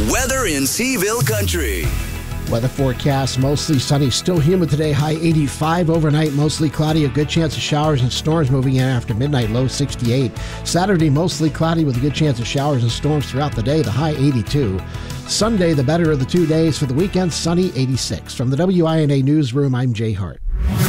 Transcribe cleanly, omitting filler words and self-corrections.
Weather in Seaville Country. Weather forecast, mostly sunny, still humid today, high 85. Overnight, mostly cloudy, a good chance of showers and storms moving in after midnight, low 68. Saturday, mostly cloudy with a good chance of showers and storms throughout the day, the high 82. Sunday, the better of the 2 days. For the weekend, sunny, 86. From the WINA Newsroom, I'm Jay Hart.